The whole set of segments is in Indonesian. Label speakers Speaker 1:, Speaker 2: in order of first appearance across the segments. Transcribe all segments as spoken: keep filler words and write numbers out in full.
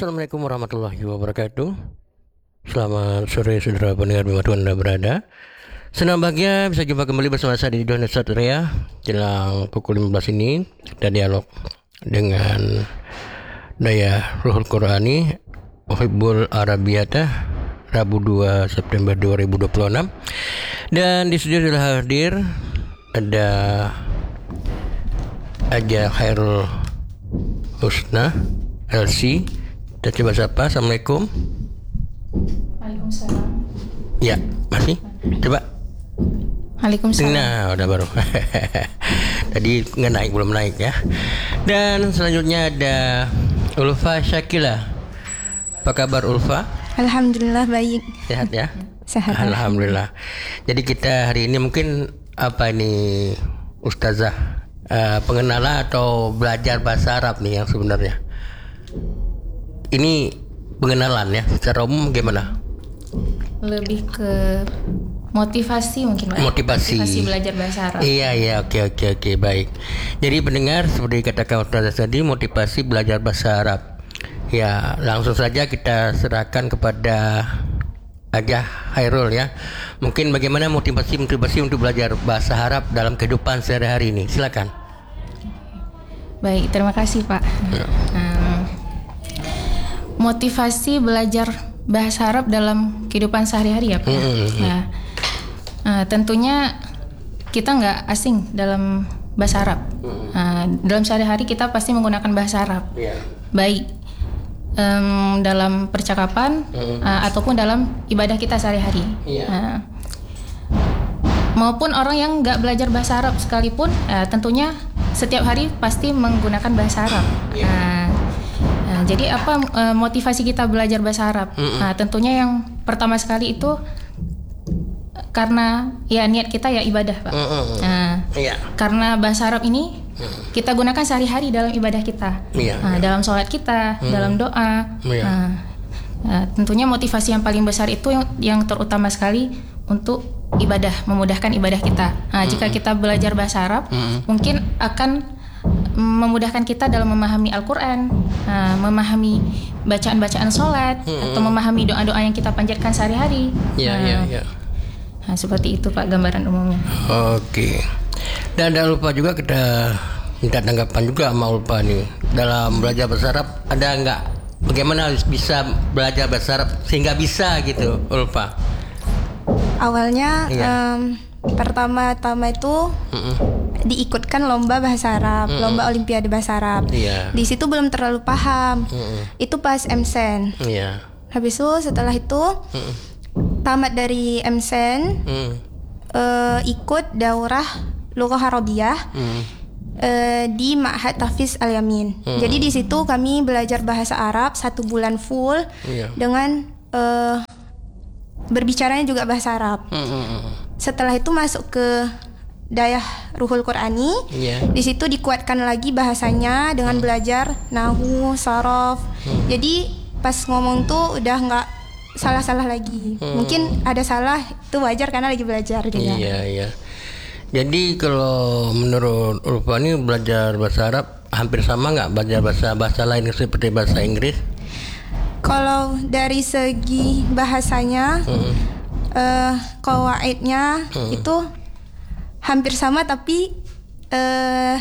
Speaker 1: Assalamualaikum warahmatullahi wabarakatuh. Selamat sore saudara pendengar dimanapun Anda berada. Senang bahagia bisa jumpa kembali bersama saya di Donat Satria. Jelang pukul lima belas ini kita dialog dengan Daya Ruhul Qurani Uhibbul Arabiyata, Rabu dua September dua ribu dua puluh enam. Dan di studio sudah hadir ada Aja Khairul Husna L C. Kita coba sapa. Assalamualaikum.
Speaker 2: Waalaikumsalam.
Speaker 1: Ya, masih? Coba.
Speaker 2: Waalaikumsalam.
Speaker 1: Nah, udah baru. Tadi nggak naik, belum naik ya. Dan selanjutnya ada Ulfa Syakila. Apa kabar Ulfa?
Speaker 2: Alhamdulillah baik.
Speaker 1: Sehat ya?
Speaker 2: Sehat.
Speaker 1: Alhamdulillah. Jadi kita hari ini mungkin apa ini Ustazah uh, pengenalan atau belajar bahasa Arab nih yang sebenarnya. Ini pengenalan ya, secara umum gimana?
Speaker 2: Lebih ke motivasi mungkin Pak.
Speaker 1: Motivasi.
Speaker 2: Motivasi belajar bahasa Arab.
Speaker 1: Iya iya oke oke oke baik. Jadi pendengar seperti katakan Ustaz tadi, motivasi belajar bahasa Arab. Ya langsung saja kita serahkan kepada Aja Khairul ya. Mungkin bagaimana motivasi motivasi untuk belajar bahasa Arab dalam kehidupan sehari-hari ini. Silakan.
Speaker 2: Baik, terima kasih Pak. Ya. Hmm, motivasi belajar bahasa Arab dalam kehidupan sehari-hari ya Pak. Mm-hmm. Nah, uh, tentunya kita nggak asing dalam bahasa Arab. Mm-hmm. Uh, dalam sehari-hari kita pasti menggunakan bahasa Arab. Yeah. Baik um, dalam percakapan mm-hmm. uh, ataupun dalam ibadah kita sehari-hari. Yeah. Uh, maupun orang yang nggak belajar bahasa Arab sekalipun, uh, tentunya setiap hari pasti menggunakan bahasa Arab. Yeah. Uh, Nah, jadi apa uh, motivasi kita belajar bahasa Arab? Mm-mm. Nah, tentunya yang pertama sekali itu karena ya niat kita ya ibadah, Pak. Nah, yeah. Karena bahasa Arab ini mm. kita gunakan sehari-hari dalam ibadah kita, yeah, nah, yeah. dalam sholat kita, mm. dalam doa. Yeah. Nah, nah, tentunya motivasi yang paling besar itu yang, yang terutama sekali untuk ibadah, memudahkan ibadah kita. Nah, mm-hmm. jika kita belajar bahasa Arab, mm-hmm. mungkin akan memudahkan kita dalam memahami Al-Quran, uh, memahami bacaan-bacaan sholat, hmm. atau memahami doa-doa yang kita panjatkan sehari-hari.
Speaker 1: Ya,
Speaker 2: nah,
Speaker 1: ya, ya.
Speaker 2: Nah, seperti itu Pak gambaran umumnya.
Speaker 1: Oke. Dan jangan lupa juga kita minta tanggapan juga sama Ulfa nih. Dalam belajar bahasa Arab ada nggak? Bagaimana harus bisa belajar bahasa Arab sehingga bisa gitu, Ulfa?
Speaker 3: Awalnya ya. um, pertama-tama itu Mm-mm. diikutkan lomba bahasa Arab, Mm-mm. lomba Olimpiade bahasa Arab. Yeah. Di situ belum terlalu paham. Mm-mm. Itu pas M S N. Yeah. Habis itu setelah itu Mm-mm. tamat dari M S N, uh, ikut daurah Lughah Arabiyah mm. uh, di Ma'had Tahfiz Al-Yamin. Mm. Jadi di situ kami belajar bahasa Arab satu bulan full yeah. dengan uh, berbicaranya juga bahasa Arab. Mm-mm. Setelah itu masuk ke Daya Ruhul Qurani, yeah. di situ dikuatkan lagi bahasanya dengan hmm. belajar nahu, sorof. Hmm. Jadi pas ngomong tuh udah nggak salah-salah lagi. Hmm. Mungkin ada salah itu wajar karena lagi belajar juga.
Speaker 1: Iya iya. Jadi kalau menurut Ulfa ini belajar bahasa Arab hampir sama nggak belajar bahasa bahasa lain seperti bahasa Inggris?
Speaker 3: Kalau dari segi bahasanya, hmm. uh, qawaidnya hmm. itu hampir sama, tapi uh,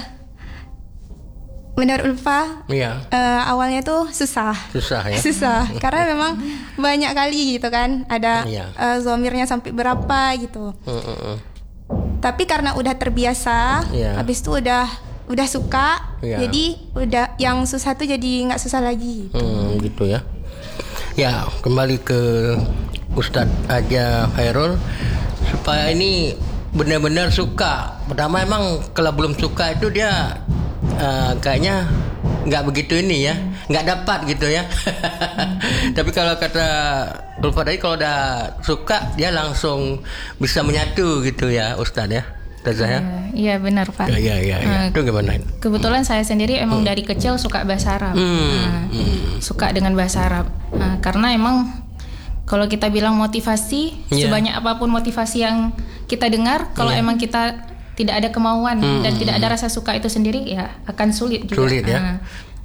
Speaker 3: menurut Ulfa iya. uh, awalnya tuh susah.
Speaker 1: Susah ya.
Speaker 3: Susah karena memang banyak kali gitu kan, ada iya. uh, zomirnya sampai berapa gitu. Uh, uh, uh. Tapi karena udah terbiasa, iya. habis itu udah udah suka, iya. jadi udah yang susah tuh jadi nggak susah lagi. Gitu.
Speaker 1: Hmm, gitu ya. Ya kembali ke Ustadz Aja Khairul supaya ini benar-benar suka. Pertama emang kalau belum suka itu dia uh, kayaknya nggak begitu ini ya, nggak dapat gitu ya. Tapi kalau kata Ulfa tadi kalau udah suka dia langsung bisa menyatu gitu ya Ustadz ya. Ustazah ya?
Speaker 2: Iya benar Pak.
Speaker 1: Iya iya iya.
Speaker 2: Uh,
Speaker 1: itu gimana?
Speaker 2: Kebetulan saya sendiri emang hmm. dari kecil suka bahasa Arab. Hmm. Nah, hmm. Suka dengan bahasa Arab. Nah, karena emang kalau kita bilang motivasi, yeah. sebanyak apapun motivasi yang kita dengar, kalau yeah. emang kita tidak ada kemauan hmm. dan tidak ada rasa suka itu sendiri, ya akan sulit juga.
Speaker 1: Sulit ya.
Speaker 2: Nah,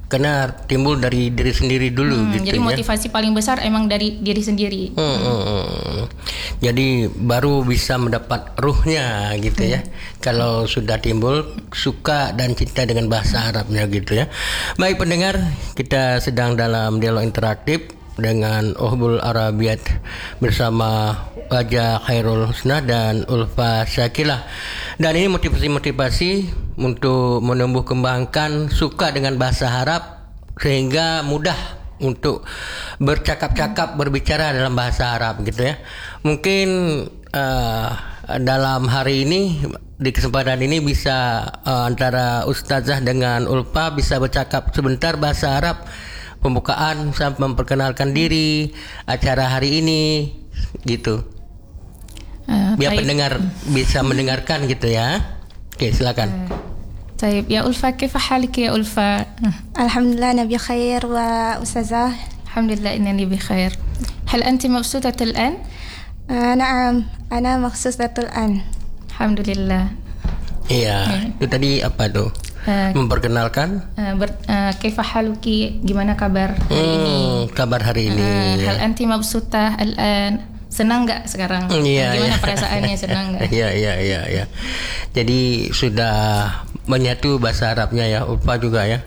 Speaker 1: karena timbul dari diri sendiri dulu
Speaker 2: hmm,
Speaker 1: gitu.
Speaker 2: Jadi motivasi ya. paling besar emang dari diri sendiri.
Speaker 1: Hmm, hmm, hmm. Jadi baru bisa mendapat ruhnya gitu hmm. ya. Kalau sudah timbul suka dan cinta dengan bahasa Arabnya gitu ya. Baik pendengar, kita sedang dalam dialog interaktif dengan Uhbul Arabiyat bersama Wajah Khairul Husna dan Ulfa Syakilah. Dan ini motivasi-motivasi untuk menumbuh kembangkan suka dengan bahasa Arab sehingga mudah untuk bercakap-cakap, berbicara dalam bahasa Arab gitu ya. Mungkin uh, dalam hari ini, di kesempatan ini bisa uh, antara Ustazah dengan Ulfa bisa bercakap sebentar bahasa Arab, pembukaan sampai memperkenalkan diri acara hari ini gitu. Uh, biar baik. Pendengar bisa mendengarkan gitu ya. Oke, silakan. Uh.
Speaker 2: طيب يا ألفا كيف حالك يا ألفا؟
Speaker 3: الحمد لله أنا بخير وأستاذة.
Speaker 2: الحمد لله إنني بخير. هل أنت مبسوطة الآن؟
Speaker 3: آه نعم أنا مبسوطة الآن.
Speaker 2: الحمد لله.
Speaker 1: Iya, itu tadi apa tuh? Uh, Memperkenalkan.
Speaker 2: Uh, ber, uh, كيف حالك? Gimana kabar hari
Speaker 1: hmm,
Speaker 2: ini?
Speaker 1: Kabar hari ini.
Speaker 2: Uh, هل أنت مبسوطة الآن? Senang nggak sekarang?
Speaker 1: Iya,
Speaker 2: Gimana
Speaker 1: iya.
Speaker 2: perasaannya, senang nggak?
Speaker 1: Iya, iya, iya, iya. Jadi sudah menyatu bahasa Arabnya ya, Ulfa juga ya.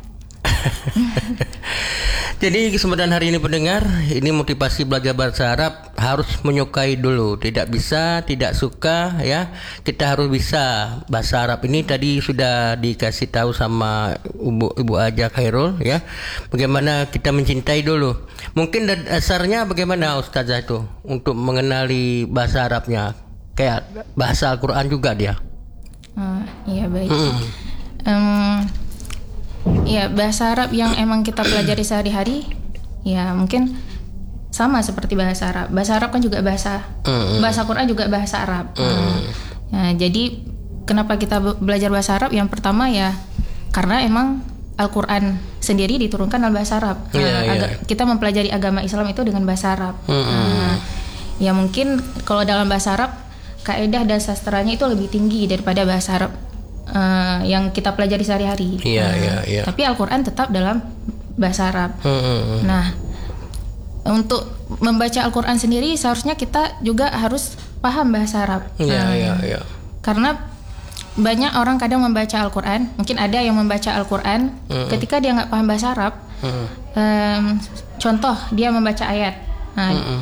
Speaker 1: Jadi kesempatan hari ini pendengar, ini motivasi belajar bahasa Arab harus menyukai dulu. Tidak bisa, tidak suka ya. Kita harus bisa bahasa Arab ini. Tadi sudah dikasih tahu sama Ibu Ibu Aja Khairul ya. Bagaimana kita mencintai dulu. Mungkin dasarnya bagaimana Ustazah itu untuk mengenali bahasa Arabnya? Kayak bahasa Al-Quran juga dia.
Speaker 2: Uh, iya baik. Mm. Um, Ya, bahasa Arab yang emang kita pelajari sehari-hari, ya mungkin sama seperti bahasa Arab. Bahasa Arab kan juga bahasa, mm. bahasa Quran juga bahasa Arab. Mm. Nah, jadi kenapa kita belajar bahasa Arab? Yang pertama ya karena emang Al-Quran sendiri diturunkan dalam bahasa Arab.
Speaker 1: Yeah,
Speaker 2: nah,
Speaker 1: yeah.
Speaker 2: aga- kita mempelajari agama Islam itu dengan bahasa Arab. Mm. Nah, ya mungkin kalau dalam bahasa Arab kaidah dan sastranya itu lebih tinggi daripada bahasa Arab Uh, yang kita pelajari sehari-hari.
Speaker 1: Iya,
Speaker 2: uh,
Speaker 1: iya, iya.
Speaker 2: Tapi Al-Quran tetap dalam bahasa Arab. Hmm. Nah, untuk membaca Al-Quran sendiri seharusnya kita juga harus paham bahasa Arab.
Speaker 1: Iya,
Speaker 2: uh,
Speaker 1: iya, iya.
Speaker 2: Karena banyak orang kadang membaca Al-Quran, mungkin ada yang membaca Al-Quran hmm. ketika dia nggak paham bahasa Arab. Hmm. Um, contoh, dia membaca ayat. Nah, hmm.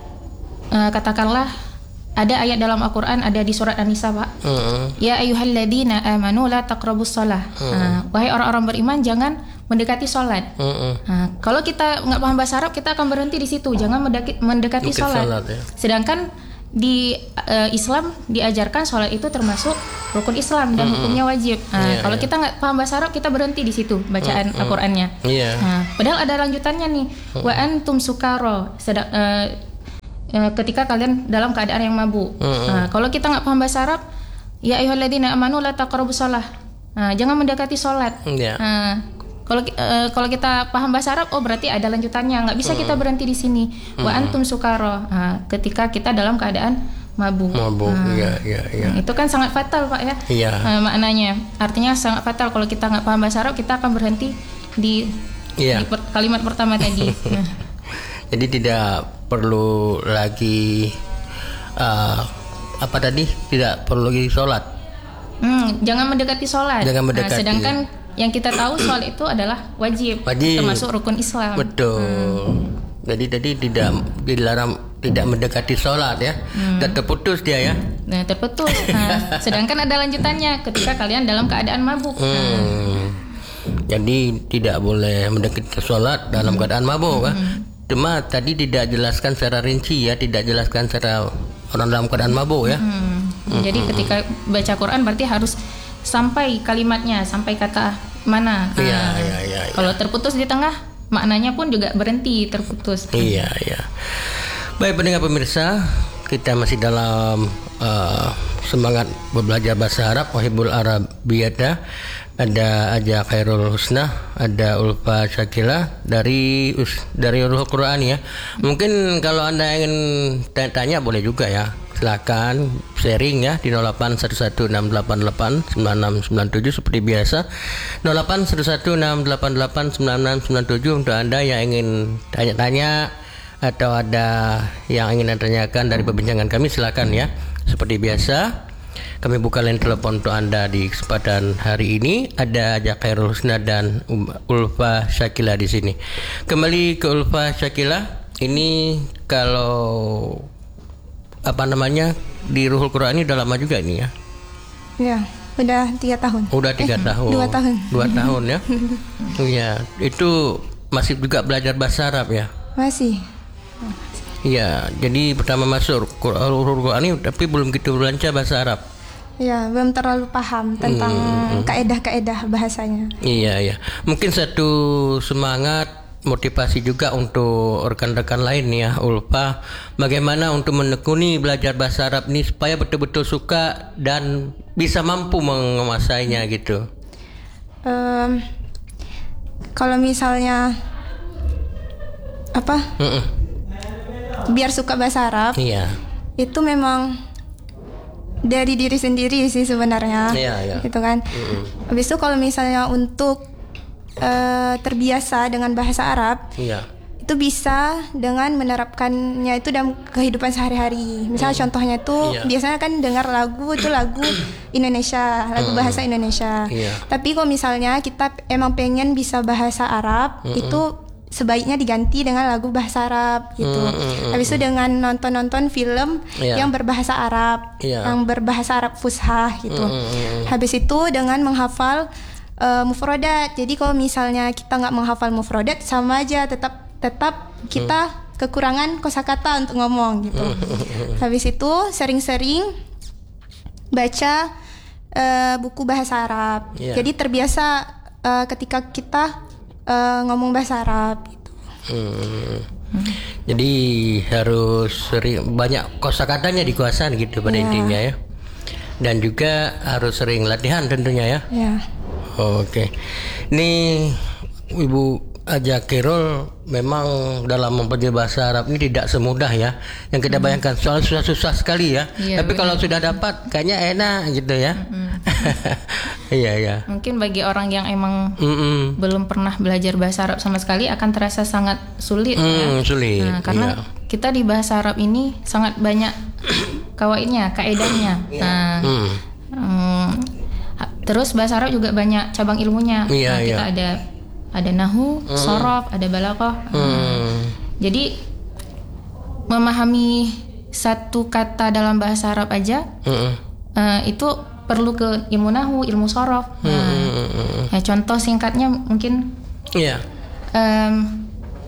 Speaker 2: uh, katakanlah ada ayat dalam Al-Quran, ada di surat An-Nisa, Pak. Mm-hmm. Ya ayyuhalladzina amanu la taqrabus shalah. Mm-hmm. Nah, wahai orang-orang beriman, jangan mendekati sholat. Mm-hmm. Nah, kalau kita nggak paham bahasa Arab, kita akan berhenti di situ, jangan mendekati, mendekati sholat. sholat ya. Sedangkan di uh, Islam diajarkan sholat itu termasuk rukun Islam dan mm-hmm. hukumnya wajib. Nah, yeah, kalau yeah. kita nggak paham bahasa Arab, kita berhenti di situ bacaan mm-hmm. Al-Qurannya. Yeah. Nah, padahal ada lanjutannya nih. Mm-hmm. Wa antum sukaro. Sedang uh, ketika kalian dalam keadaan yang mabuk. Mm-hmm. Nah, kalau kita nggak paham bahasa Arab, ya ayyuhalladzina amanu la taqrabus shalah. Nah, jangan mendekati sholat. Yeah. Nah, kalau uh, kalau kita paham bahasa Arab, oh berarti ada lanjutannya. Nggak bisa mm-hmm. kita berhenti di sini. Mm-hmm. Wa antum sukaro. Nah, ketika kita dalam keadaan mabuk. Mabuk, nah, iya, iya, iya. Nah, itu kan sangat fatal, Pak ya. Iya. Nah, maknanya, artinya sangat fatal kalau kita nggak paham bahasa Arab, kita akan berhenti di, yeah. di per, kalimat pertama tadi. Nah.
Speaker 1: Jadi tidak perlu lagi uh, apa tadi? Tidak perlu lagi sholat.
Speaker 2: Hmm, jangan mendekati sholat.
Speaker 1: Jangan mendekati.
Speaker 2: Nah, sedangkan yang kita tahu sholat itu adalah wajib, wajib. termasuk rukun Islam.
Speaker 1: Betul. Hmm. Jadi tadi tidak dilarang tidak mendekati sholat ya. Hmm. Dan terputus dia ya.
Speaker 2: Nah, terputus. Nah, sedangkan ada lanjutannya ketika kalian dalam keadaan mabuk. Hmm.
Speaker 1: Nah. Jadi tidak boleh mendekati sholat dalam hmm. keadaan mabuk. Hmm. Kan? Cuma tadi tidak jelaskan secara rinci ya, tidak jelaskan secara orang dalam keadaan mabuk ya. Hmm. Hmm.
Speaker 2: Jadi ketika baca Quran berarti harus sampai kalimatnya, sampai kata mana. Iya, nah, iya, iya. Kalau terputus di tengah, maknanya pun juga berhenti, terputus.
Speaker 1: Iya, iya. Baik pendengar pemirsa, kita masih dalam uh, semangat belajar bahasa Arab, Uhbul Arabiyata. Ada Aja Khairul Husna, ada Ulfa Syakilah dari dari Al Quran ya. Mungkin kalau Anda ingin tanya boleh juga ya silakan sharing ya di nol delapan satu satu enam delapan delapan sembilan enam sembilan tujuh seperti biasa. nol delapan satu satu enam delapan delapan sembilan enam sembilan tujuh untuk Anda yang ingin tanya-tanya atau ada yang ingin ditanyakan dari perbincangan kami, silakan ya. Seperti biasa kami buka line telepon untuk Anda di kesempatan hari ini. Ada Ajak Khairul Husna dan Ulfa Syakila di sini. Kembali ke Ulfa Syakila. Ini kalau apa namanya di Ruhul Quran ini udah lama juga ini ya?
Speaker 3: Ya, udah tiga tahun.
Speaker 1: Udah tiga
Speaker 3: eh,
Speaker 1: tahun.
Speaker 3: Dua tahun.
Speaker 1: Dua tahun ya. Iya, itu masih juga belajar bahasa Arab ya?
Speaker 3: Masih.
Speaker 1: Iya, jadi pertama masuk Ruhul Quran ini tapi belum gitu lancar bahasa Arab.
Speaker 3: Ya, belum terlalu paham tentang hmm. kaedah-kaedah bahasanya.
Speaker 1: Iya, iya. Mungkin satu semangat motivasi juga untuk rekan-rekan lain ya, Ulfa, bagaimana untuk menekuni belajar bahasa Arab ini supaya betul-betul suka dan bisa mampu menguasainya gitu.
Speaker 3: Um, kalau misalnya apa? Mm-mm. Biar suka bahasa Arab, iya. Itu memang dari diri sendiri sih sebenarnya, iya, iya. Gitu kan. Mm-mm. Habis itu kalau misalnya untuk Uh, terbiasa dengan bahasa Arab, iya. Itu bisa dengan menerapkannya itu dalam kehidupan sehari-hari. Misalnya hmm. contohnya itu iya. Biasanya kan dengar lagu itu lagu Indonesia, lagu hmm. bahasa Indonesia. Iya. Tapi kalau misalnya kita emang pengen bisa bahasa Arab, hmm. itu sebaiknya diganti dengan lagu bahasa Arab gitu. Hmm. Habis itu dengan nonton-nonton film iya. Yang berbahasa Arab, iya. Yang berbahasa Arab fushah gitu. Hmm. Habis itu dengan menghafal Uh, mufrodat. Jadi kalau misalnya kita nggak menghafal mufrodat, sama aja tetap tetap kita hmm. kekurangan kosakata untuk ngomong gitu. Habis itu sering-sering baca uh, buku bahasa Arab. Yeah. Jadi terbiasa uh, ketika kita uh, ngomong bahasa Arab gitu.
Speaker 1: Hmm. Hmm. Jadi harus sering banyak kosakatanya dikuasai gitu pada yeah. intinya ya. Dan juga harus sering latihan tentunya ya.
Speaker 3: Yeah.
Speaker 1: Oke, ini Ibu Ajak Khairul memang dalam mempelajari bahasa Arab ini tidak semudah ya yang kita bayangkan, soalnya susah-susah sekali ya. Iya, tapi benar. Kalau sudah dapat kayaknya enak gitu ya. Iya iya.
Speaker 2: Mungkin bagi orang yang emang Mm-mm. belum pernah belajar bahasa Arab sama sekali akan terasa sangat sulit
Speaker 1: mm,
Speaker 2: ya.
Speaker 1: Sulit.
Speaker 2: Nah, karena iya. kita di bahasa Arab ini sangat banyak kawaidnya, kaedahnya. Nah. Mm. Um, Terus bahasa Arab juga banyak cabang ilmunya. Iya, nah, kita iya. ada ada nahwu, mm. shorof, ada balaghah. Mm. Nah, jadi memahami satu kata dalam bahasa Arab aja mm. uh, itu perlu ke ilmu nahwu, ilmu shorof. Nah, mm. ya, contoh singkatnya mungkin. Iya. Yeah. Um,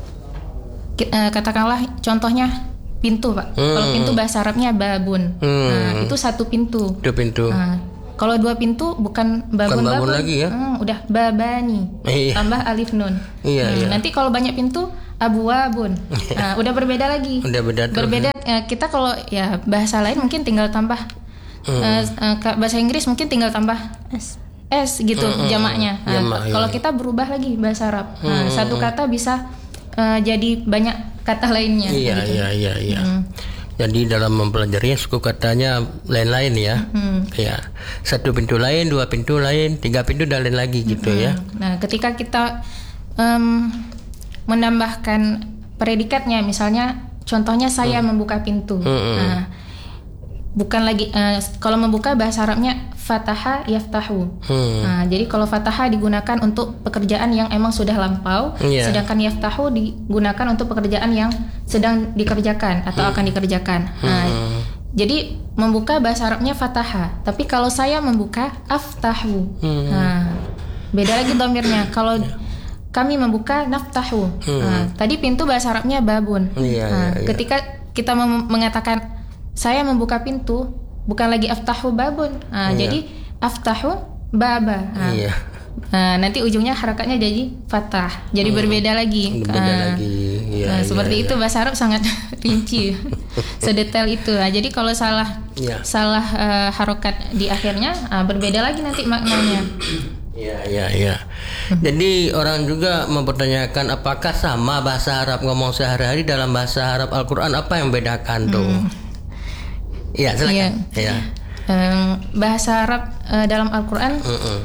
Speaker 2: uh, katakanlah contohnya pintu, Pak. Mm. Kalau pintu bahasa Arabnya babun. Mm. Nah, itu satu pintu.
Speaker 1: Dua pintu.
Speaker 2: Nah, kalau dua pintu bukan babun, bukan babun lagi ya? Hmm, udah babani, iya. Tambah alif nun. Iya, hmm, iya. Nanti kalau banyak pintu abwabun, nah, udah berbeda lagi. Udah beda. Berbeda. Ya, kita kalau ya bahasa lain mungkin tinggal tambah, hmm. uh, uh, bahasa Inggris mungkin tinggal tambah s, s gitu hmm, jamaknya. Nah, Jamak, kalau iya. kita berubah lagi bahasa Arab, nah, hmm. satu kata bisa uh, jadi banyak kata lainnya.
Speaker 1: Iya,
Speaker 2: gitu.
Speaker 1: iya, iya, iya. Hmm. Jadi dalam mempelajarinya suku katanya lain-lain ya. Mm-hmm. Ya. Satu pintu lain, dua pintu lain, tiga pintu dan lain lagi gitu mm-hmm. ya.
Speaker 2: Nah, ketika kita um, menambahkan predikatnya, misalnya contohnya saya mm. membuka pintu. Mm-hmm. Nah, bukan lagi uh, kalau membuka bahasa Arabnya fataha yaftahu. Hmm. Nah, jadi kalau fataha digunakan untuk pekerjaan yang emang sudah lampau, yeah. sedangkan yaftahu digunakan untuk pekerjaan yang sedang dikerjakan atau hmm. akan dikerjakan. Nah, hmm. jadi membuka bahasa Arabnya fataha, tapi kalau saya membuka aftahu. Hmm. Nah, beda lagi dhamirnya. Kalau kami membuka naftahu. Hmm. Nah, tadi pintu bahasa Arabnya babun. Yeah, nah, yeah, yeah. Ketika kita mem- mengatakan saya membuka pintu, bukan lagi aftahu babun. Nah, iya. Jadi aftahu baba. Nah, iya. Nah, nanti ujungnya harakatnya jadi fathah. Jadi hmm. berbeda lagi.
Speaker 1: Berbeda
Speaker 2: nah,
Speaker 1: lagi. Ya,
Speaker 2: nah,
Speaker 1: iya,
Speaker 2: seperti
Speaker 1: iya.
Speaker 2: itu bahasa Arab sangat rinci. Sedetail itu. Nah, jadi kalau salah ya. salah uh, harokat di akhirnya uh, berbeda lagi nanti maknanya.
Speaker 1: Iya, iya, iya. Jadi orang juga mempertanyakan apakah sama bahasa Arab ngomong sehari-hari dalam bahasa Arab Al-Qur'an, apa yang membedakan tuh? Hmm. Iya, silakan. Iya.
Speaker 2: Um, bahasa Arab uh, dalam Al-Quran, uh-uh.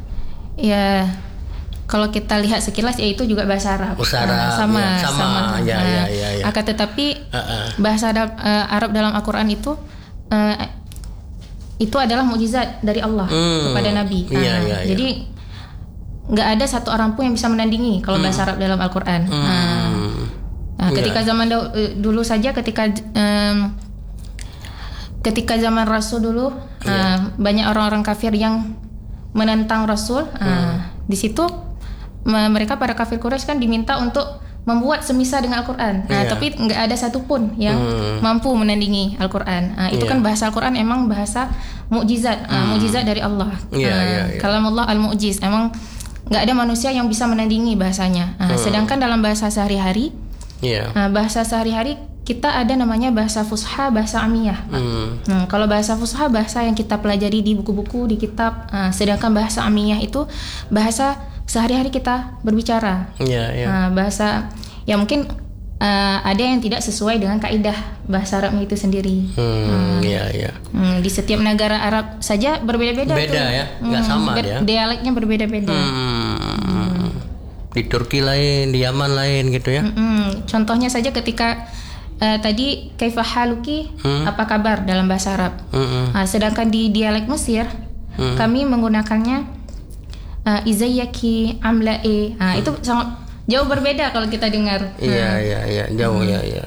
Speaker 2: ya kalau kita lihat sekilas, ya itu juga bahasa Arab.
Speaker 1: Bahasa Arab,
Speaker 2: uh, sama,
Speaker 1: ya, sama.
Speaker 2: sama.
Speaker 1: Ya,
Speaker 2: uh,
Speaker 1: ya, ya, ya.
Speaker 2: Akan tetapi
Speaker 1: uh-uh.
Speaker 2: bahasa Arab, uh, Arab dalam Al-Quran itu uh, itu adalah mukjizat dari Allah hmm. kepada Nabi. Uh,
Speaker 1: ya, ya, ya.
Speaker 2: Jadi nggak ada satu orang pun yang bisa menandingi kalau hmm. bahasa Arab dalam Al-Quran. Hmm. Uh, nah, ketika ya. zaman dulu saja, ketika um, ketika zaman Rasul dulu, ya. uh, banyak orang-orang kafir yang menentang Rasul. Uh, hmm. Di situ mereka para kafir Quraisy kan diminta untuk membuat semisal dengan Al-Quran. Nah, yeah. tapi nggak ada satupun yang hmm. mampu menandingi Al-Quran. Nah, itu yeah. kan bahasa Al-Quran emang bahasa mukjizat, hmm. uh, mukjizat dari Allah.
Speaker 1: Yeah,
Speaker 2: uh,
Speaker 1: yeah, yeah.
Speaker 2: Kalamullah al-mu'jiz. Emang nggak ada manusia yang bisa menandingi bahasanya. Uh, hmm. Sedangkan dalam bahasa sehari-hari, yeah. uh, bahasa sehari-hari kita ada namanya bahasa fusha, bahasa amiyah. Hmm. Nah, kalau bahasa fusha bahasa yang kita pelajari di buku-buku, di kitab. Uh, sedangkan bahasa amiyah itu bahasa sehari-hari kita berbicara.
Speaker 1: Yeah, yeah.
Speaker 2: Uh, bahasa yang mungkin uh, ada yang tidak sesuai dengan kaidah bahasa Arab itu sendiri.
Speaker 1: Hmm, uh, yeah, yeah.
Speaker 2: Hmm, di setiap negara Arab saja berbeda-beda.
Speaker 1: Beda
Speaker 2: tuh.
Speaker 1: ya, nggak hmm, sama
Speaker 2: ber-
Speaker 1: ya.
Speaker 2: Dialeknya berbeda-beda. Hmm.
Speaker 1: Hmm. Di Turki lain, di Yaman lain gitu ya.
Speaker 2: Hmm, contohnya saja ketika uh, tadi kaifa haluki, hmm. apa kabar dalam bahasa Arab. Hmm. Uh, sedangkan di dialek Mesir hmm. kami menggunakannya Uh, izayyaki amlae. Nah, hmm. itu sangat jauh berbeda kalau kita dengar.
Speaker 1: Iya,
Speaker 2: nah.
Speaker 1: iya, iya, jauh hmm. ya, ya.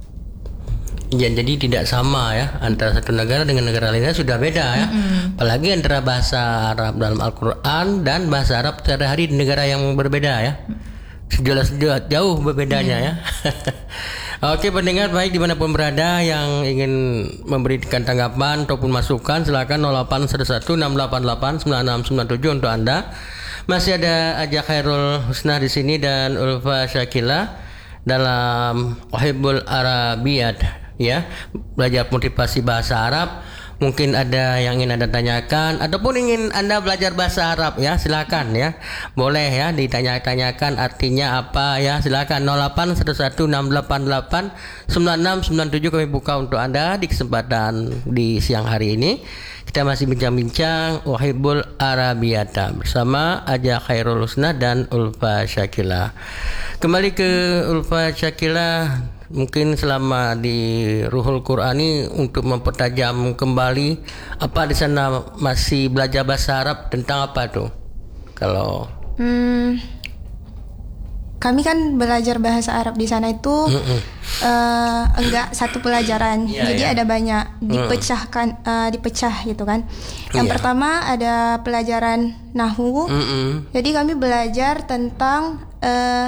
Speaker 1: Ya, jadi tidak sama ya antara satu negara dengan negara lainnya, sudah beda ya. Hmm. Apalagi antara bahasa Arab dalam Al-Qur'an dan bahasa Arab sehari-hari di negara yang berbeda ya. Jelas jauh berbedanya hmm. ya. Oke pendengar baik dimanapun berada yang ingin memberikan tanggapan ataupun masukan silakan nol delapan satu satu enam delapan delapan sembilan enam sembilan tujuh untuk Anda. Masih ada Aja Khairul Husnah di sini dan Ulfa Syakila dalam Uhibbul Arabiyat ya, belajar motivasi bahasa Arab. Mungkin ada yang ingin Anda tanyakan ataupun ingin Anda belajar bahasa Arab ya, silakan ya. Boleh ya ditanya-tanyakan artinya apa ya, silakan nol delapan satu satu enam delapan delapan sembilan enam sembilan tujuh kami buka untuk Anda di kesempatan di siang hari ini. Kita masih bincang-bincang Uhibbul Arabiyata bersama Aja Khairul Husnah dan Ulfa Syakila. Kembali ke Ulfa Syakila. Mungkin selama di Ruhul Qur'ani untuk mempertajam kembali apa di sana masih belajar bahasa Arab tentang apa tuh? Kalau
Speaker 3: hmm, kami kan belajar bahasa Arab di sana itu uh, enggak satu pelajaran, yeah, jadi yeah. ada banyak dipecahkan, uh, dipecah gitu kan. Yang yeah. pertama ada pelajaran nahwu, mm-mm. jadi kami belajar tentang uh,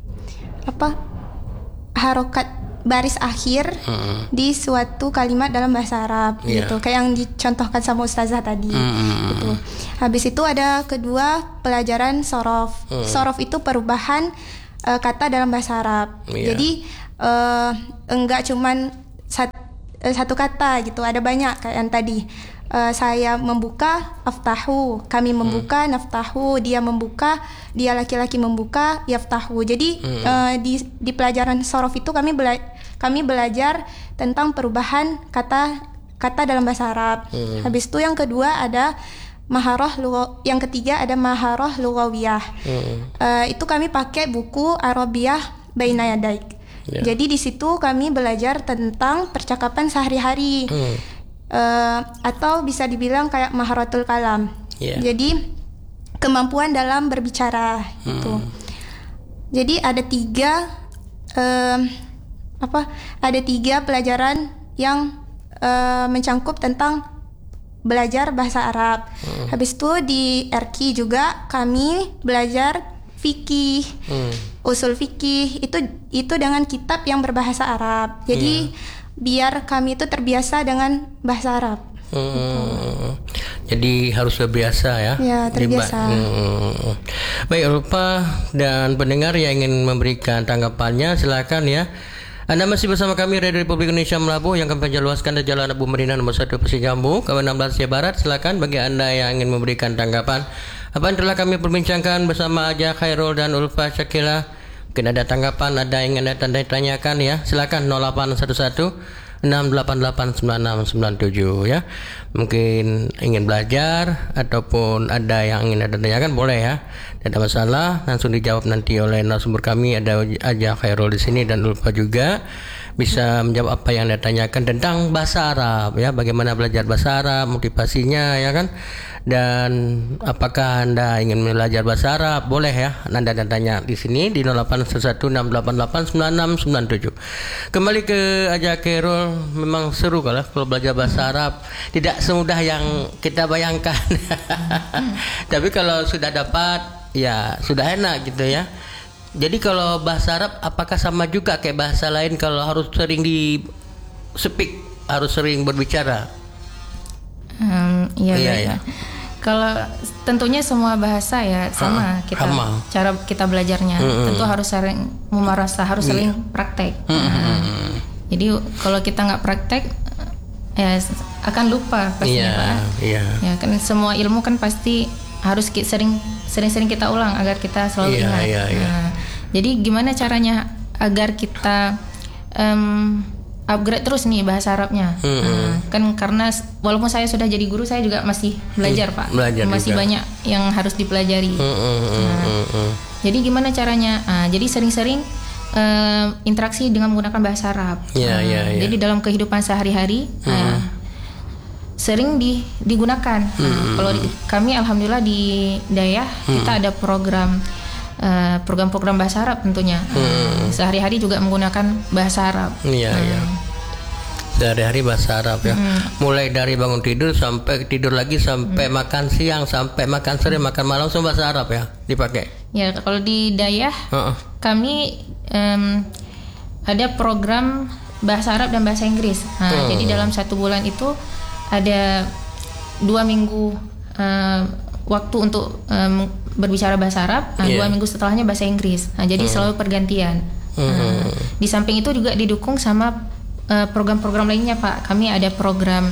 Speaker 3: apa? harokat baris akhir uh-uh. di suatu kalimat dalam bahasa Arab yeah. gitu, kayak yang dicontohkan sama Ustazah tadi uh-uh. gitu. Habis itu ada kedua pelajaran sorof. Uh-uh. Sorof itu perubahan uh, kata dalam bahasa Arab. Yeah. Jadi uh, enggak cuman sat, uh, satu kata gitu, ada banyak kayak yang tadi. Uh, saya membuka aftahu, kami membuka hmm. naftahu, dia membuka, dia laki-laki membuka yaftahu. Jadi hmm. uh, di di pelajaran sorof itu kami bela- kami belajar tentang perubahan kata kata dalam bahasa Arab. Hmm. Habis itu yang kedua ada maharah lugha, yang ketiga ada maharah lughawiyah. Hmm. Uh, itu kami pakai buku Arabiyah Baina Yadaik. Yeah. Jadi di situ kami belajar tentang percakapan sehari-hari. Hmm. Uh, atau bisa dibilang kayak maharatul kalam. Yeah. Jadi kemampuan dalam berbicara hmm. gitu. Jadi ada tiga uh, apa? Ada tiga pelajaran yang uh, mencangkup tentang belajar bahasa Arab. Hmm. Habis itu di R Q juga kami belajar fikih, hmm. usul fikih itu itu dengan kitab yang berbahasa Arab. Jadi yeah. biar kami itu terbiasa dengan bahasa Arab. Hmm. Gitu.
Speaker 1: Jadi harus terbiasa ya.
Speaker 3: Ya, terbiasa.
Speaker 1: Hmm. Baik, Ulfa dan pendengar yang ingin memberikan tanggapannya silakan ya. Anda masih bersama kami Radio Republik Indonesia Melabuh yang kami panjangluaskan dari Jalan Abu Medina nomor satu Pasir Jambu, kawasan enam belas Aceh Barat. Silakan bagi Anda yang ingin memberikan tanggapan apa yang telah kami perbincangkan bersama Aja Khairul dan Ulfa Syakila. Mungkin ada tanggapan, ada yang ingin Anda tanyakan ya, silakan nol delapan satu satu enam delapan delapan sembilan enam sembilan tujuh ya. Mungkin ingin belajar ataupun ada yang ingin ada tanyakan boleh ya. Tidak ada masalah, langsung dijawab nanti oleh narasumber kami. Ada Aja Khairul di sini dan Ulfa juga bisa menjawab apa yang Anda tanyakan tentang bahasa Arab ya, bagaimana belajar bahasa Arab, motivasinya ya kan, dan apakah Anda ingin belajar bahasa Arab, boleh ya Anda tanya di sini di nol delapan satu enam delapan delapan sembilan enam sembilan tujuh. Kembali ke Aja Khairul, memang seru kalau kalau belajar bahasa Arab, tidak semudah yang kita bayangkan. Tapi kalau sudah dapat ya sudah enak gitu ya. Jadi kalau bahasa Arab apakah sama juga kayak bahasa lain, kalau harus sering di speak, harus sering berbicara?
Speaker 2: Um, iya, iya, iya. Kalau tentunya semua bahasa ya sama, ha, kita sama. Cara kita belajarnya mm-hmm. tentu harus sering memarasah, harus sering yeah. praktek. Mm-hmm. Nah, jadi kalau kita nggak praktek ya akan lupa pastinya, yeah, Pak. Yeah. Ya kan semua ilmu kan pasti harus sering sering-sering kita ulang agar kita selalu yeah, ingat. Yeah, yeah. Nah, jadi gimana caranya agar kita um, upgrade terus nih bahasa Arabnya? Mm-hmm. Nah, kan karena walaupun saya sudah jadi guru, saya juga masih belajar, mm, Pak. Belajar masih juga. Banyak yang harus dipelajari. Mm-hmm. Nah, mm-hmm. Jadi gimana caranya? Nah, jadi sering-sering uh, interaksi dengan menggunakan bahasa Arab. Yeah, nah, yeah, yeah. Jadi dalam kehidupan sehari-hari. Mm-hmm. Uh, sering di, digunakan. Hmm. Nah, kalau di, kami alhamdulillah di Dayah hmm. kita ada program uh, program-program bahasa Arab tentunya. Hmm. Uh, sehari-hari juga menggunakan bahasa Arab.
Speaker 1: Iya, iya. Hmm. Sehari-hari bahasa Arab ya. Hmm. Mulai dari bangun tidur sampai tidur lagi, sampai hmm. makan siang, sampai makan sore, makan malam, semua bahasa Arab ya dipakai.
Speaker 2: Ya, kalau di Dayah uh-uh. kami um, ada program bahasa Arab dan bahasa Inggris. Nah, hmm. jadi dalam satu bulan itu ada dua minggu uh, waktu untuk um, berbicara bahasa Arab, nah, yeah. dua minggu setelahnya bahasa Inggris. Nah, jadi mm. selalu pergantian. Mm. Nah, di samping itu juga didukung sama uh, program-program lainnya, Pak. Kami ada program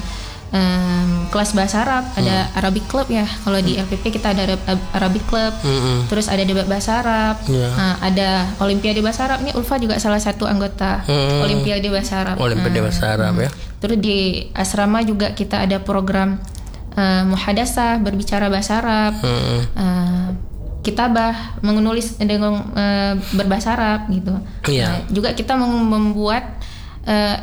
Speaker 2: um, kelas bahasa Arab, mm. ada Arabic Club ya. Kalau di L P P kita ada Arabic Club, mm-hmm. terus ada debat bahasa Arab, yeah. nah, ada Olimpiade bahasa Arab. Ini Ulfa juga salah satu anggota mm. Olimpiade bahasa Arab.
Speaker 1: Olimpiade nah, bahasa Arab ya.
Speaker 2: Terus di asrama juga kita ada program uh, muhadasah, berbicara bahasa Arab, hmm. uh, kitabah, menulis dengan uh, berbahasa Arab gitu. Yeah. Nah, juga kita membuat uh,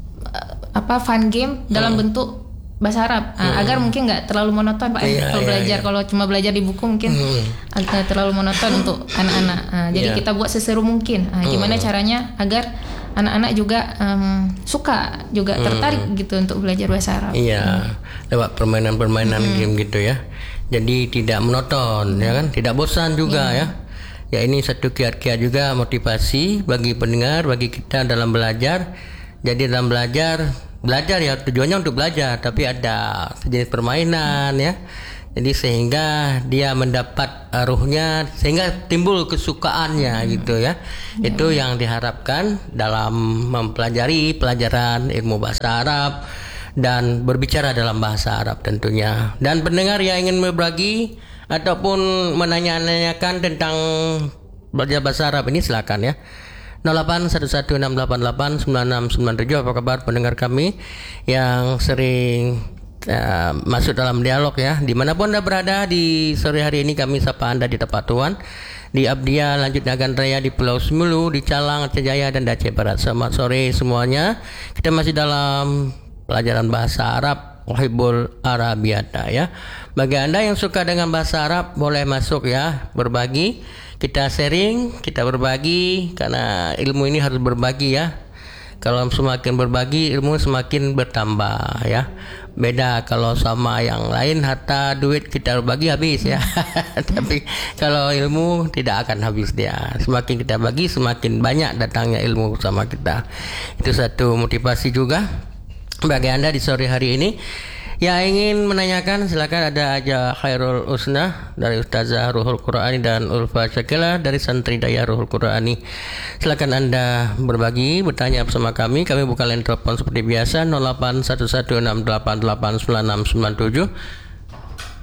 Speaker 2: apa fun game dalam hmm. bentuk bahasa Arab, uh, hmm. agar mungkin nggak terlalu monoton, Pak. Yeah, kalau yeah, belajar yeah. kalau cuma belajar di buku mungkin hmm. agak terlalu monoton untuk anak-anak. Uh, jadi yeah. kita buat seseru mungkin. Uh, gimana hmm. caranya agar anak-anak juga um, suka, juga tertarik hmm. gitu untuk belajar bahasa Arab.
Speaker 1: Iya, hmm. lewat permainan-permainan hmm. game gitu ya. Jadi tidak monoton, hmm. ya kan? Tidak bosan juga yeah. ya. Ya ini satu kiat-kiat juga motivasi bagi pendengar, bagi kita dalam belajar. Jadi dalam belajar, belajar ya tujuannya untuk belajar, tapi ada sejenis permainan hmm. ya. Jadi sehingga dia mendapat uh, ruhnya, sehingga timbul kesukaannya hmm. gitu ya. Hmm. Itu yang diharapkan dalam mempelajari pelajaran ilmu bahasa Arab dan berbicara dalam bahasa Arab tentunya. Dan pendengar yang ingin berbagi ataupun menanya-nanyakan tentang belajar bahasa Arab ini silakan ya. nol delapan satu satu enam delapan delapan sembilan enam sembilan tujuh. Apa kabar pendengar kami yang sering Uh, masuk dalam dialog ya, dimanapun Anda berada di sore hari ini, kami sapa Anda di tempat Tuhan, di Abdia, Lanjut Nagan Raya, di Pulau Semulu, di Calang, Aceh Jaya, dan Aceh Barat. Selamat sore semuanya. Kita masih dalam pelajaran bahasa Arab, Wahibul Arabiata ya. Bagi Anda yang suka dengan bahasa Arab, boleh masuk ya, berbagi. Kita sharing, kita berbagi, karena ilmu ini harus berbagi ya. Kalau semakin berbagi, ilmu semakin bertambah ya. Beda kalau sama yang lain, harta duit kita bagi habis ya. Tapi kalau ilmu tidak akan habis dia. Semakin kita bagi, semakin banyak datangnya ilmu sama kita. Itu satu motivasi juga bagi Anda di sore hari ini. Yang ingin menanyakan silakan, ada Aja Khairul Usna dari Ustazah Ruhul Qur'ani dan Ulfa Syakila dari Santri Dayah Ruhul Qur'ani. Silakan Anda berbagi, bertanya bersama kami. Kami buka line telepon seperti biasa nol delapan satu satu enam delapan delapan sembilan enam sembilan tujuh.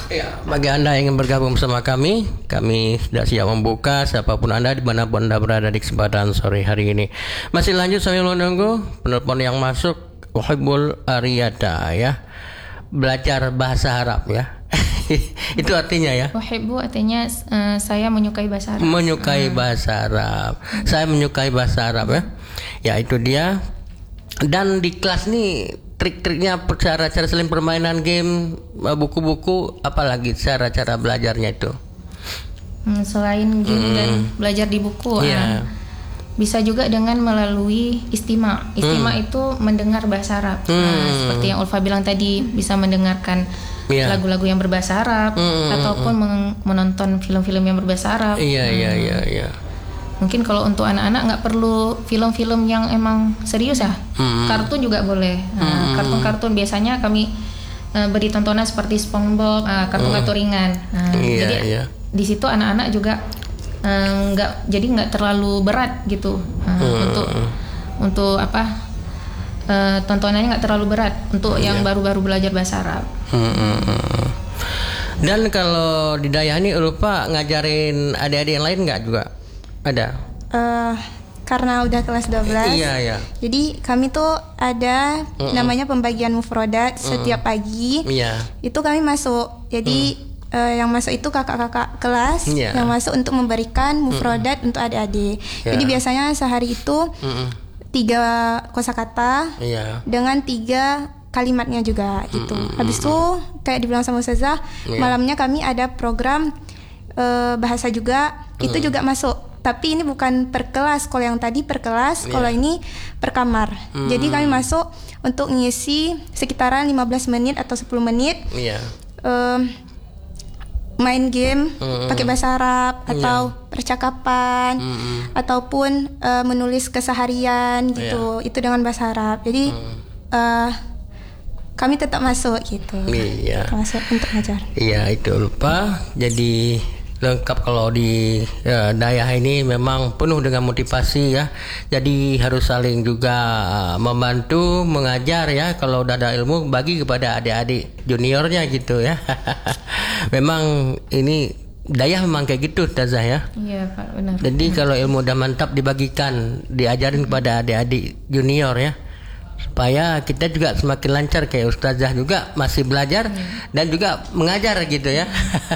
Speaker 1: Ya, bagi Anda yang ingin bergabung bersama kami, kami sudah siap membuka siapapun Anda dimanapun Anda berada di kesempatan sore hari ini. Masih lanjut sambil menunggu penelpon yang masuk. Wahibul Ariyada ya, belajar bahasa Arab ya. Itu artinya ya.
Speaker 2: Wahibu artinya uh, saya menyukai bahasa Arab.
Speaker 1: Menyukai uh. bahasa Arab. Saya menyukai bahasa Arab ya. Ya itu dia. Dan di kelas nih trik-triknya, cara-cara selain permainan game, buku-buku, apalagi cara-cara belajarnya itu?
Speaker 2: Hmm, selain game hmm. dan belajar di buku, yeah. uh, bisa juga dengan melalui istima. Istima hmm. itu mendengar bahasa Arab. Hmm. Nah, seperti yang Ulfa bilang tadi, bisa mendengarkan yeah. lagu-lagu yang berbahasa Arab hmm. ataupun men- menonton film-film yang berbahasa Arab.
Speaker 1: Iya, iya, iya, iya.
Speaker 2: Mungkin kalau untuk anak-anak nggak perlu film-film yang emang serius ya, hmm. kartun juga boleh. Nah, hmm. kartun-kartun biasanya kami uh, beri tontonan seperti SpongeBob, uh, kartun-kartun hmm. ringan. Nah, yeah, jadi yeah. di situ anak-anak juga nggak uh, jadi nggak terlalu berat gitu uh, hmm. untuk untuk apa uh, tontonannya nggak terlalu berat untuk yeah. yang baru-baru belajar bahasa Arab.
Speaker 1: Hmm. Dan kalau di Dayah ini lupa ngajarin adik-adik yang lain nggak juga? Ada.
Speaker 3: Uh, karena udah kelas dua belas.
Speaker 1: Iya, iya.
Speaker 3: Jadi kami tuh ada Mm-mm. namanya pembagian mufrodat Mm-mm. setiap pagi.
Speaker 1: Iya.
Speaker 3: Itu kami masuk. Jadi mm. uh, yang masuk itu kakak-kakak kelas yeah. yang masuk untuk memberikan mufrodat mm. untuk adik-adik. Yeah. Jadi biasanya sehari itu Mm-mm. tiga kosakata yeah. dengan tiga kalimatnya juga gitu. Mm-mm. Habis itu kayak dibilang sama Ustazah, yeah. malamnya kami ada program uh, bahasa juga. Mm. Itu juga masuk. Tapi ini bukan per kelas. Kalau yang tadi per kelas, yeah. kalau ini per kamar. Hmm. Jadi kami masuk untuk ngisi sekitaran lima belas menit atau sepuluh menit. Yeah. Um, main game hmm. pakai bahasa Arab atau yeah. percakapan hmm. ataupun uh, menulis keseharian gitu. Yeah. Itu dengan bahasa Arab. Jadi hmm. uh, kami tetap masuk gitu.
Speaker 1: Iya. Yeah.
Speaker 3: Masuk untuk ngajar.
Speaker 1: Iya, yeah, itu lupa. Jadi lengkap kalau di ya, Dayah ini memang penuh dengan motivasi ya. Jadi harus saling juga membantu mengajar ya. Kalau udah ada ilmu bagi kepada adik-adik juniornya gitu ya. Memang ini Dayah memang kayak gitu Ustazah ya.
Speaker 2: Iya Pak, benar.
Speaker 1: Jadi kalau ilmu udah mantap dibagikan, diajarin kepada adik-adik junior ya, supaya kita juga semakin lancar kayak Ustazah juga masih belajar hmm. dan juga mengajar gitu ya.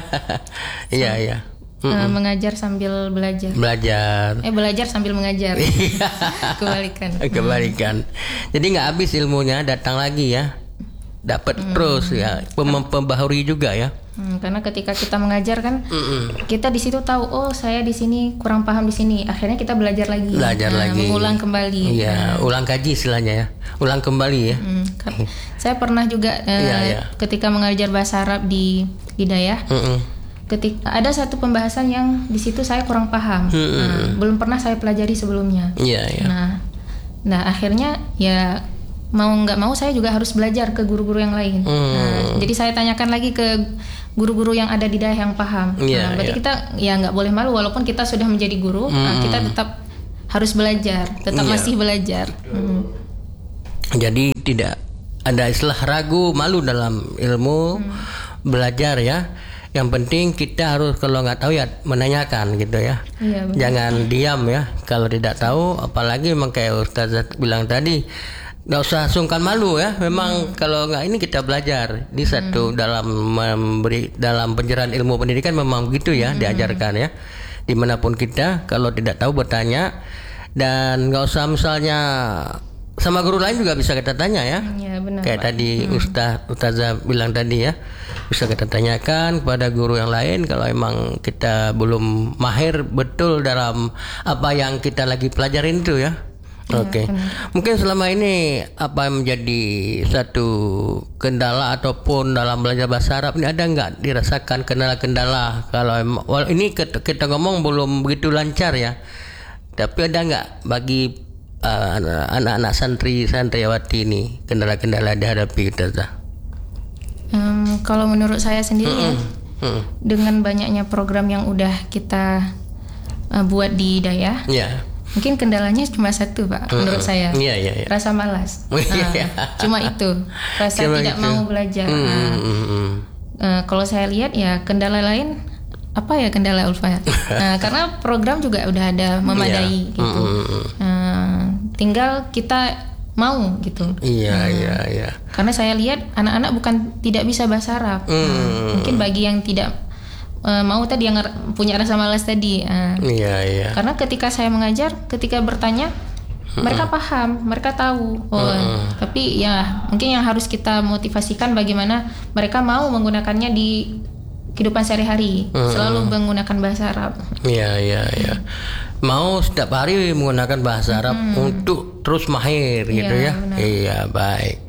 Speaker 1: Iya iya.
Speaker 2: Uh, mengajar sambil belajar.
Speaker 1: Belajar.
Speaker 2: Eh belajar sambil mengajar. Kebalikan.
Speaker 1: Kebalikan. Jadi nggak habis ilmunya, datang lagi ya. Dapat hmm. terus ya, Pem- pembaharui juga ya.
Speaker 2: Hmm, karena ketika kita mengajar kan, Mm-mm. kita di situ tahu, oh saya di sini kurang paham di sini. Akhirnya kita belajar lagi.
Speaker 1: Belajar
Speaker 2: nah,
Speaker 1: lagi.
Speaker 2: Mengulang kembali.
Speaker 1: Iya,
Speaker 2: nah.
Speaker 1: ulang kaji istilahnya ya. Ulang kembali ya.
Speaker 2: Hmm, kan, saya pernah juga uh, ya, ya. ketika mengajar bahasa Arab di di Dayah. Ketika ada satu pembahasan yang di situ saya kurang paham. Nah, belum pernah saya pelajari sebelumnya.
Speaker 1: Iya, iya.
Speaker 2: Nah, nah akhirnya ya mau nggak mau saya juga harus belajar ke guru-guru yang lain. Hmm. Nah, jadi saya tanyakan lagi ke guru-guru yang ada di Dayah yang paham.
Speaker 1: Yeah,
Speaker 2: nah, berarti yeah. kita ya nggak boleh malu walaupun kita sudah menjadi guru, hmm. nah, kita tetap harus belajar, tetap yeah. masih belajar. Hmm.
Speaker 1: Jadi tidak ada istilah ragu, malu dalam ilmu hmm. belajar ya. Yang penting kita harus kalau nggak tahu ya menanyakan gitu ya.
Speaker 2: Iya,
Speaker 1: jangan diam ya. Kalau tidak tahu, apalagi memang kayak Ustazah bilang tadi, nggak usah sungkan malu ya. Memang hmm. kalau nggak ini kita belajar di satu hmm. dalam memberi dalam pencerahan ilmu pendidikan memang begitu ya hmm. diajarkan ya. Dimanapun kita kalau tidak tahu bertanya, dan nggak usah misalnya sama guru lain juga bisa kita tanya ya.
Speaker 2: Ya benar,
Speaker 1: kayak
Speaker 2: Pak.
Speaker 1: tadi
Speaker 2: hmm.
Speaker 1: Ustaz Ustazah bilang tadi ya, bisa kita tanyakan kepada guru yang lain kalau emang kita belum mahir betul dalam apa yang kita lagi pelajarin itu ya. Ya, Oke, okay. Mungkin selama ini apa yang menjadi satu kendala ataupun dalam belajar bahasa Arab ini ada nggak dirasakan kendala-kendala? Kalau em- ini kita, kita ngomong belum begitu lancar ya, tapi ada nggak bagi uh, anak-anak santri santriwati ini kendala-kendala dihadapi kita?
Speaker 2: Um, kalau menurut saya sendiri mm-hmm. ya, mm-hmm. dengan banyaknya program yang udah kita uh, buat di Dayah. Yeah. Mungkin kendalanya cuma satu Pak, mm-hmm. menurut saya,
Speaker 1: yeah, yeah, yeah.
Speaker 2: rasa malas. Nah, cuma itu, rasa cuma tidak itu. mau belajar.
Speaker 1: Mm-hmm. Nah,
Speaker 2: uh, kalau saya lihat ya kendala lain apa ya kendala Ulfa ya? Nah, karena program juga udah ada memadai yeah. gitu. Mm-hmm. Uh, tinggal kita mau gitu.
Speaker 1: Iya yeah, iya uh, iya.
Speaker 2: Karena saya lihat anak-anak bukan tidak bisa bahasa Arab. Mm. Uh, mungkin bagi yang tidak uh, mau tadi yang punya rasa malas tadi. Iya uh,
Speaker 1: yeah, iya. Yeah.
Speaker 2: Karena ketika saya mengajar, ketika bertanya mm-hmm. mereka paham, mereka tahu. Oh, mm-hmm. tapi ya mungkin yang harus kita motivasikan bagaimana mereka mau menggunakannya di kehidupan sehari-hari, hmm. selalu menggunakan bahasa Arab.
Speaker 1: Iya, iya, iya. Mau setiap hari menggunakan bahasa Arab hmm. untuk terus mahir gitu ya. ya. Iya, baik.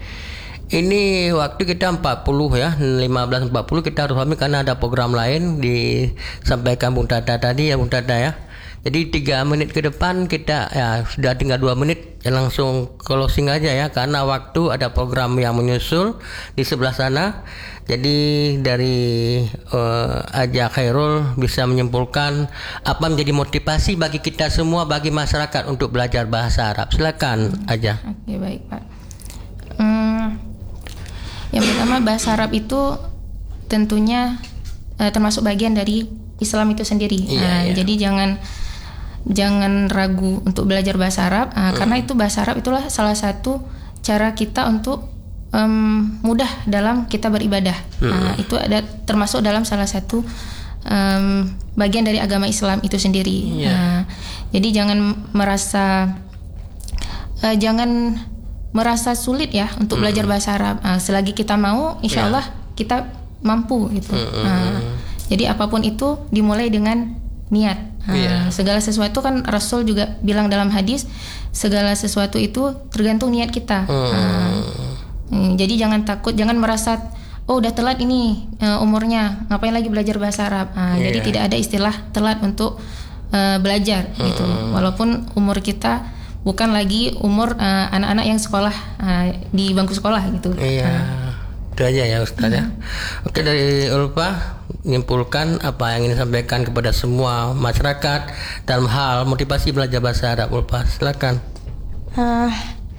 Speaker 1: Ini waktu kita empat puluh ya, lima belas empat puluh kita harus pamit karena ada program lain disampaikan Bung Tata tadi ya, Bung Tata ya. Jadi tiga menit ke depan kita ya sudah tinggal dua menit ya, langsung closing aja ya karena waktu ada program yang menyusul di sebelah sana. Jadi dari uh, Aja Khairul bisa menyimpulkan apa menjadi motivasi bagi kita semua, bagi masyarakat untuk belajar bahasa Arab. Silakan Aja.
Speaker 2: Oke, baik Pak. Hmm, yang pertama bahasa Arab itu tentunya uh, termasuk bagian dari Islam itu sendiri. Iya, nah, iya. Jadi jangan jangan ragu untuk belajar bahasa Arab uh, mm. karena itu bahasa Arab itulah salah satu cara kita untuk um, mudah dalam kita beribadah. Mm. Uh, itu ada termasuk dalam salah satu um, bagian dari agama Islam itu sendiri. Yeah. Uh, jadi jangan merasa uh, jangan merasa sulit ya untuk mm. belajar bahasa Arab. Uh, selagi kita mau, insya Allah yeah. kita mampu gitu. Mm. Uh, jadi apapun itu dimulai dengan niat. Yeah. Segala sesuatu kan Rasul juga bilang dalam hadis, segala sesuatu itu tergantung niat kita. Hmm. Uh, jadi jangan takut, jangan merasa oh udah telat ini uh, umurnya, ngapain lagi belajar bahasa Arab. Uh, yeah. Jadi tidak ada istilah telat untuk uh, belajar hmm. gitu. Walaupun umur kita bukan lagi umur uh, anak-anak yang sekolah uh, di bangku sekolah gitu.
Speaker 1: Iya. Yeah. Uh. Itu aja ya Ustaz ya. Oke, dari Ulfa menyimpulkan apa yang ingin disampaikan kepada semua masyarakat dalam hal motivasi belajar bahasa Arab. Ulfa, silakan.
Speaker 3: Uh,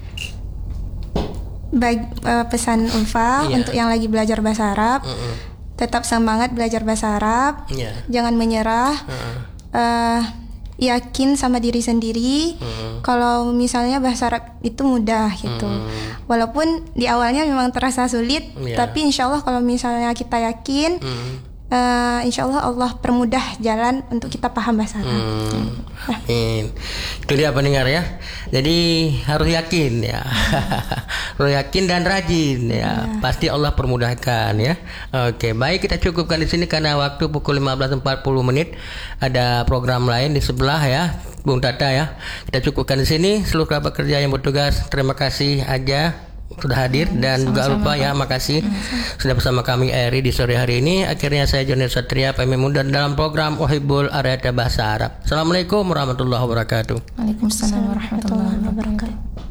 Speaker 3: bagi, uh, pesan Ulfa yeah. untuk yang lagi belajar bahasa Arab, uh-uh. tetap semangat belajar bahasa Arab, yeah. jangan menyerah, uh-uh. uh, yakin sama diri sendiri. Uh-uh. Kalau misalnya bahasa Arab itu mudah gitu. Uh-uh. Walaupun di awalnya memang terasa sulit, yeah. tapi insya Allah kalau misalnya kita yakin, mm. uh, insya Allah Allah permudah jalan untuk kita paham bahasa Arab. Mm.
Speaker 1: Amin. Itu dia pendengar ya. Jadi harus yakin ya, harus yakin dan rajin ya. Yeah. Pasti Allah permudahkan ya. Oke, baik kita cukupkan di sini karena waktu pukul lima belas empat puluh menit ada program lain di sebelah ya. Bung Tata ya, kita cukupkan di sini. Seluruh kerabat kerja yang bertugas, terima kasih Aja sudah hadir dan sama-sama, juga lupa ya, makasih sama-sama. Sudah bersama kami Eri di sore hari ini. Akhirnya saya Joni Satria pamit undur dalam program Ohibul Arada Bahasa Arab. Assalamualaikum warahmatullahi wabarakatuh.
Speaker 2: Waalaikumsalam warahmatullahi wabarakatuh.